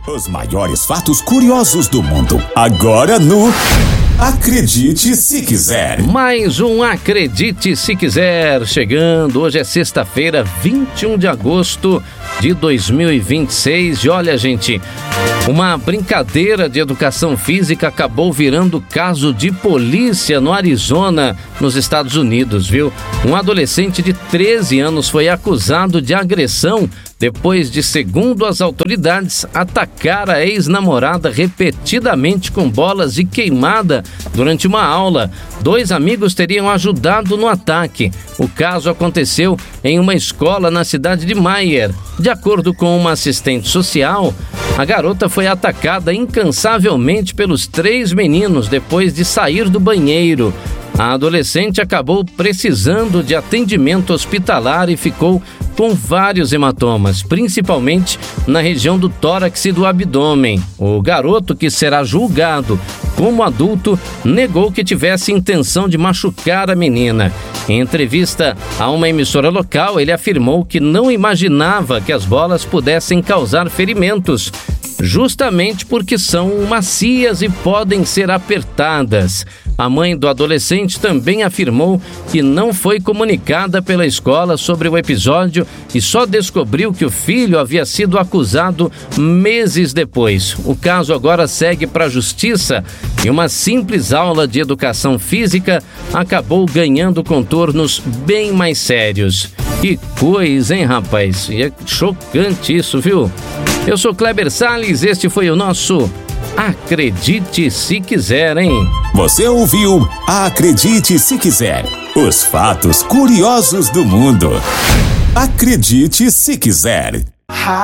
Os maiores fatos curiosos do mundo. Agora no Acredite Se Quiser. Mais um Acredite Se Quiser chegando. Hoje é sexta-feira, 21 de agosto de 2026. E olha, gente, uma brincadeira de educação física acabou virando caso de polícia no Arizona, nos Estados Unidos, viu? Um adolescente de 13 anos foi acusado de agressão depois de, segundo as autoridades, atacar a ex-namorada repetidamente com bolas de queimada durante uma aula. 2 amigos teriam ajudado no ataque. O caso aconteceu em uma escola na cidade de Meyer. De acordo com uma assistente social, a garota foi atacada incansavelmente pelos 3 meninos depois de sair do banheiro. A adolescente acabou precisando de atendimento hospitalar e ficou com vários hematomas, principalmente na região do tórax e do abdômen. O garoto, que será julgado como adulto, negou que tivesse intenção de machucar a menina. Em entrevista a uma emissora local, ele afirmou que não imaginava que as bolas pudessem causar ferimentos, justamente porque são macias e podem ser apertadas. A mãe do adolescente também afirmou que não foi comunicada pela escola sobre o episódio e só descobriu que o filho havia sido acusado meses depois. O caso agora segue para a justiça e uma simples aula de educação física acabou ganhando contornos bem mais sérios. Que coisa, hein, rapaz? E é chocante isso, viu? Eu sou Kleber Salles, este foi o nosso Acredite Se Quiser, hein? Você ouviu Acredite Se Quiser. Os fatos curiosos do mundo. Acredite Se Quiser.